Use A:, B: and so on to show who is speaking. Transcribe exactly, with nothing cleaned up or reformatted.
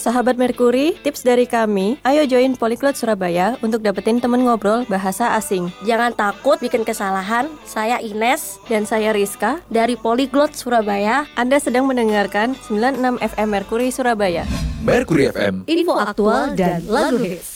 A: Sahabat Merkuri, tips dari kami, ayo join Polyglot Surabaya untuk dapetin temen ngobrol bahasa asing.
B: Jangan takut bikin kesalahan. Saya Ines
A: dan saya Rizka
B: dari Polyglot Surabaya.
A: Anda sedang mendengarkan sembilan puluh enam F M Merkuri Surabaya.
C: Merkuri F M,
D: info aktual dan lagu hits.